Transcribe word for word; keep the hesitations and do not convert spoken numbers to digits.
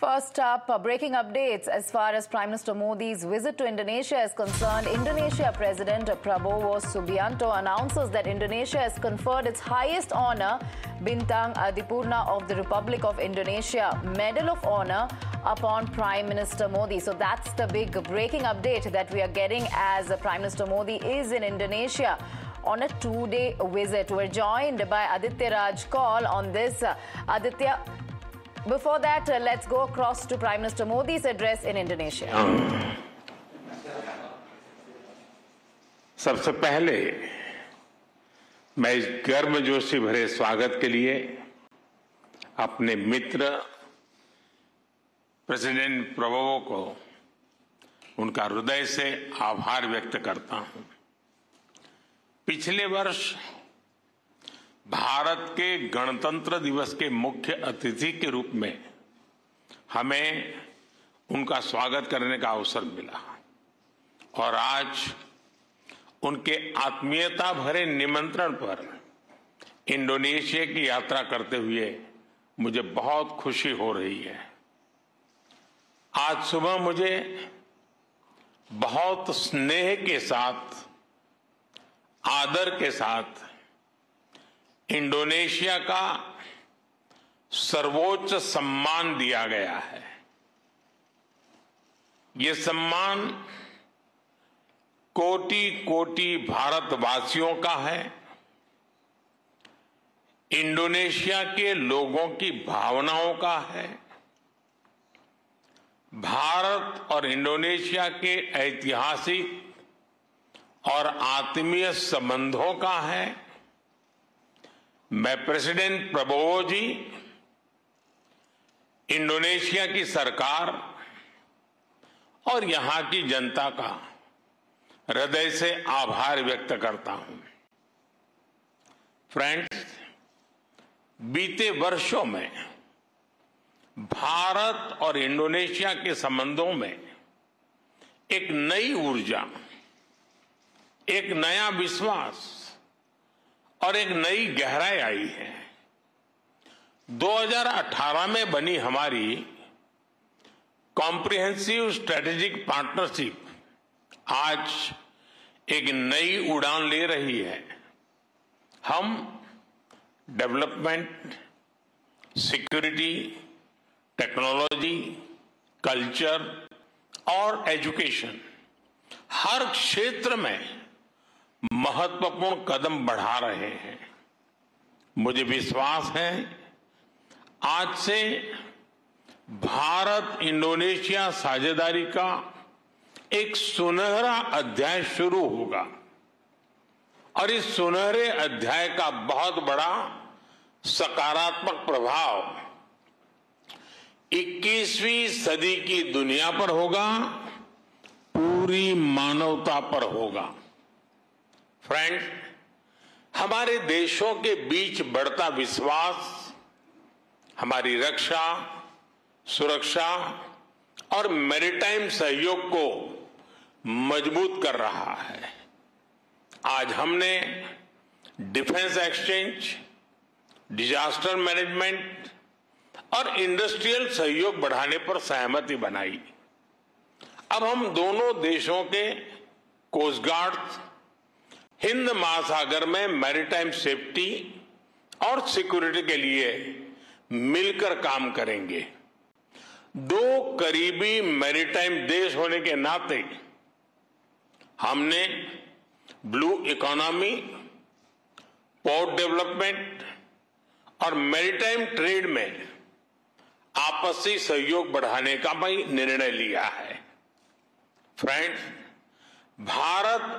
First up, uh, breaking updates as far as Prime Minister Modi's visit to Indonesia is concerned. Indonesia President Prabowo Subianto announces that Indonesia has conferred its highest honor, Bintang Adipurna of the Republic of Indonesia, Medal of Honor, upon Prime Minister Modi. So that's the big breaking update that we are getting as uh, Prime Minister Modi is in Indonesia on a two-day visit. We're joined by Aditya Raj Kaul on this. Uh, Aditya, before that, uh, let's go across to Prime Minister Modi's address in Indonesia. सबसे पहले मैं इस गर्मजोशी भरे स्वागत के लिए अपने मित्र प्रेसिडेंट प्रबोवो को उनका हृदय से आभार व्यक्त करता हूं। पिछले वर्ष भारत के गणतंत्र दिवस के मुख्य अतिथि के रूप में हमें उनका स्वागत करने का अवसर मिला और आज उनके आत्मीयता भरे निमंत्रण पर इंडोनेशिया की यात्रा करते हुए मुझे बहुत खुशी हो रही है। आज सुबह मुझे बहुत स्नेह के साथ, आदर के साथ इंडोनेशिया का सर्वोच्च सम्मान दिया गया है। ये सम्मान कोटि कोटि भारतवासियों का है। इंडोनेशिया के लोगों की भावनाओं का है। भारत और इंडोनेशिया के ऐतिहासिक और आत्मीय संबंधों का है। मैं प्रेसिडेंट प्रबोवो जी, इंडोनेशिया की सरकार और यहां की जनता का हृदय से आभार व्यक्त करता हूं। फ्रेंड्स, बीते वर्षों में भारत और इंडोनेशिया के संबंधों में एक नई ऊर्जा, एक नया विश्वास और एक नई गहराई आई है। दो हज़ार अठारह में बनी हमारी कॉम्प्रिहेंसिव स्ट्रेटेजिक पार्टनरशिप आज एक नई उड़ान ले रही है। हम डेवलपमेंट, सिक्योरिटी, टेक्नोलॉजी, कल्चर और एजुकेशन हर क्षेत्र में महत्वपूर्ण कदम बढ़ा रहे हैं। मुझे विश्वास है आज से भारत इंडोनेशिया साझेदारी का एक सुनहरा अध्याय शुरू होगा और इस सुनहरे अध्याय का बहुत बड़ा सकारात्मक प्रभाव इक्कीसवीं सदी की दुनिया पर होगा, पूरी मानवता पर होगा। फ्रेंड्स, हमारे देशों के बीच बढ़ता विश्वास हमारी रक्षा, सुरक्षा और मैरीटाइम सहयोग को मजबूत कर रहा है। आज हमने डिफेंस एक्सचेंज, डिजास्टर मैनेजमेंट और इंडस्ट्रियल सहयोग बढ़ाने पर सहमति बनाई। अब हम दोनों देशों के कोस्ट गार्ड हिंद महासागर में मैरीटाइम सेफ्टी और सिक्योरिटी के लिए मिलकर काम करेंगे। दो करीबी मैरीटाइम देश होने के नाते हमने ब्लू इकोनॉमी, पोर्ट डेवलपमेंट और मैरीटाइम ट्रेड में आपसी सहयोग बढ़ाने का भी निर्णय लिया है। फ्रेंड्स, भारत